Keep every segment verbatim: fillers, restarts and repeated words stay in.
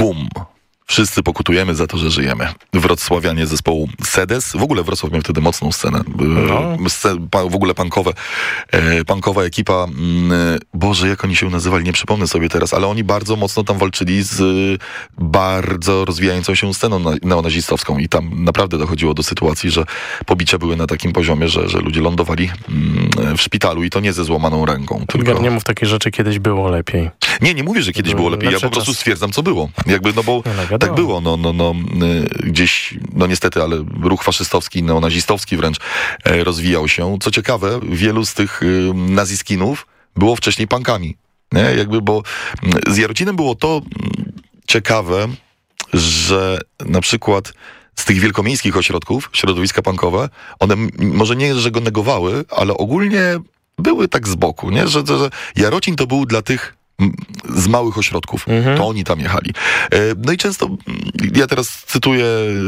Bum. Wszyscy pokutujemy za to, że żyjemy. Wrocławianie zespołu Sedes. W ogóle Wrocław miał wtedy mocną scenę. No. W ogóle punkowe, punkowa ekipa. Boże, jak oni się nazywali, nie przypomnę sobie teraz, ale oni bardzo mocno tam walczyli z bardzo rozwijającą się sceną neonazistowską i tam naprawdę dochodziło do sytuacji, że pobicia były na takim poziomie, że, że ludzie lądowali w szpitalu i to nie ze złamaną ręką. Tylko... Nie mów takich rzeczy, kiedyś było lepiej. Nie, nie mówię, że kiedyś było lepiej. Ja po prostu stwierdzam, co było. Jakby, no bo no, tak było. No, no, no, gdzieś, no niestety, ale ruch faszystowski, neonazistowski wręcz e, rozwijał się. Co ciekawe, wielu z tych y, naziskinów było wcześniej punkami. Nie? Jakby, bo z Jarocinem było to ciekawe, że na przykład z tych wielkomiejskich ośrodków, środowiska punkowe, one może nie, że go negowały, ale ogólnie były tak z boku, nie? Że, że Jarocin to był dla tych z małych ośrodków. Mhm. To oni tam jechali. No i często, ja teraz cytuję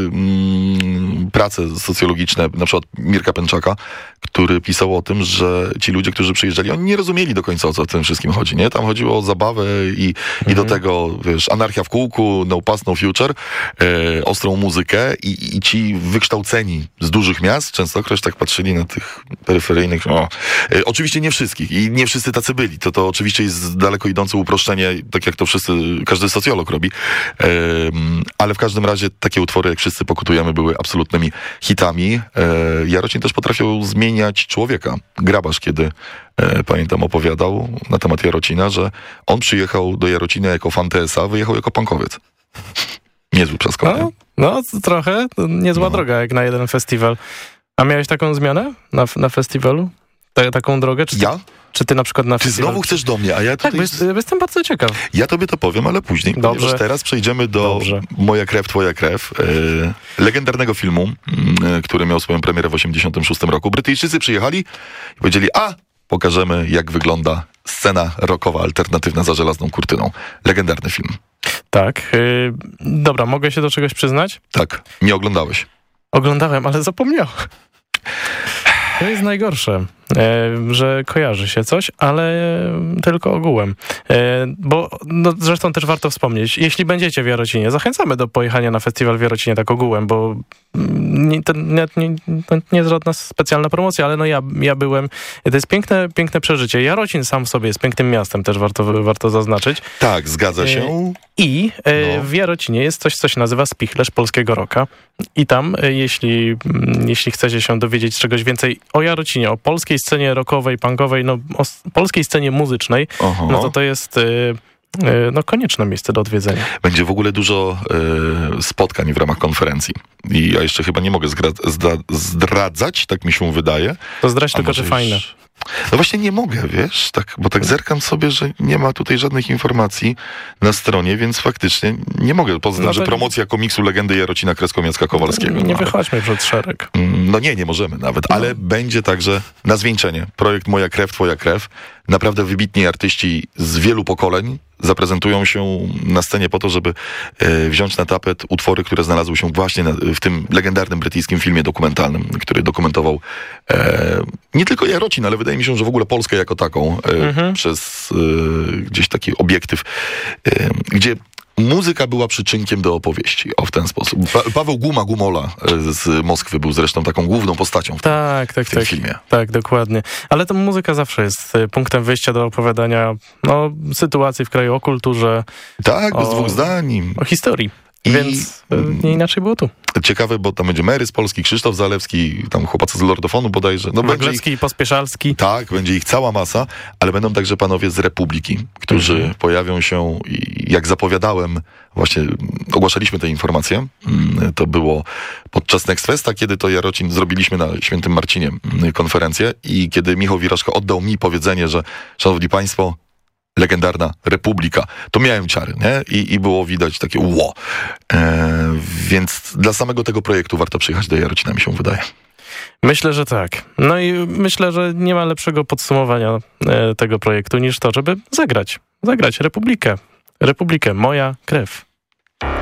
mm, prace socjologiczne, na przykład Mirka Pęczaka, który pisał o tym, że ci ludzie, którzy przyjeżdżali, oni nie rozumieli do końca, o co w tym wszystkim chodzi, nie? Tam chodziło o zabawę i, mhm. i do tego, wiesz, anarchia w kółku, no past, no future, e, ostrą muzykę i, i ci wykształceni z dużych miast, częstokroć tak patrzyli na tych peryferyjnych, no. e, oczywiście nie wszystkich i nie wszyscy tacy byli. To, to oczywiście jest daleko idące uproszczenie, tak jak to wszyscy, każdy socjolog robi. E, ale w każdym razie takie utwory, jak Wszyscy pokutujemy, były absolutnymi hitami. E, Jarocin też potrafił zmieniać człowieka. Grabarz, kiedy e, pamiętam, opowiadał na temat Jarocina, że on przyjechał do Jarocina jako fan T S A, wyjechał jako punkowiec. Niezły przeskok. No, no trochę. Niezła no. droga, jak na jeden festiwal. A miałeś taką zmianę na, na festiwalu? Ta, taką drogę? Czy ja? Czy ty na przykład na Ty festiwal... znowu chcesz do mnie, a ja tutaj... Tak, bo jest, jestem bardzo ciekaw. Ja tobie to powiem, ale później. Dobrze. Ponieważ teraz przejdziemy do Dobrze. Moja krew, twoja krew. E, legendarnego filmu, e, który miał swoją premierę w osiemdziesiątym szóstym roku. Brytyjczycy przyjechali i powiedzieli, a pokażemy, jak wygląda scena rockowa, alternatywna za żelazną kurtyną. Legendarny film. Tak. Yy, dobra, mogę się do czegoś przyznać? Tak. Nie oglądałeś. Oglądałem, ale zapomniałem. To jest najgorsze, e, że kojarzy się coś, ale tylko ogółem. E, bo no, zresztą też warto wspomnieć, jeśli będziecie w Jarocinie, zachęcamy do pojechania na festiwal w Jarocinie tak ogółem, bo nie, to, nie, nie, to nie jest żadna specjalna promocja, ale no ja, ja byłem. To jest piękne, piękne przeżycie. Jarocin sam w sobie jest pięknym miastem, też warto, warto zaznaczyć. Tak, zgadza się. E, I e, no. w Jarocinie jest coś, co się nazywa Spichlerz Polskiego Rocka. I tam, e, jeśli, jeśli chcecie się dowiedzieć czegoś więcej o Jarocinie, o polskiej scenie rockowej, punkowej, no o polskiej scenie muzycznej, Aha. no to to jest... E, no konieczne miejsce do odwiedzenia. Będzie w ogóle dużo y, spotkań w ramach konferencji. I ja jeszcze chyba nie mogę zgra- zdra- zdradzać, tak mi się wydaje. To zdradź tylko, że już... fajne. No właśnie nie mogę, wiesz, tak, bo tak zerkam sobie, że nie ma tutaj żadnych informacji na stronie, więc faktycznie nie mogę. Poza tym, no że promocja komiksu Legendy Jarocina Kresko-Miacka-Kowalskiego. Nie no, wychodźmy przed szereg. No nie, nie możemy nawet, ale no. będzie także na zwieńczenie. Projekt Moja krew, twoja krew. Naprawdę wybitni artyści z wielu pokoleń zaprezentują się na scenie po to, żeby e, wziąć na tapet utwory, które znalazły się właśnie na, w tym legendarnym brytyjskim filmie dokumentalnym, który dokumentował e, nie tylko Jarocin, ale wydaje mi się, że w ogóle Polskę jako taką e, mhm. przez e, gdzieś taki obiektyw, e, gdzie muzyka była przyczynkiem do opowieści. O, w ten sposób. Pa- Paweł Guma Gumola z Moskwy był zresztą taką główną postacią w, tak, tak, w tym tak, filmie. Tak, dokładnie. Ale ta muzyka zawsze jest punktem wyjścia do opowiadania no, sytuacji w kraju, o kulturze. Tak, bez o, dwóch zdań. O historii. I, Więc nie inaczej było tu. Ciekawe, bo tam będzie Mary z Polski, Krzysztof Zalewski, tam chłopacy z Lordofonu bodajże. No Maglewski i Pospieszalski. Tak, będzie ich cała masa, ale będą także panowie z Republiki, którzy mhm. pojawią się i jak zapowiadałem, właśnie ogłaszaliśmy te informacje, to było podczas Next Festa, kiedy to Jarocin zrobiliśmy na Świętym Marcinie konferencję i kiedy Michał Wiraszko oddał mi powiedzenie, że szanowni państwo, legendarna Republika. To miałem ciary, nie? I, i było widać takie ło. E, więc dla samego tego projektu warto przyjechać do Jarocina, mi się wydaje. Myślę, że tak. No i myślę, że nie ma lepszego podsumowania e, tego projektu niż to, żeby zagrać. Zagrać Republikę. Republikę. Moja krew.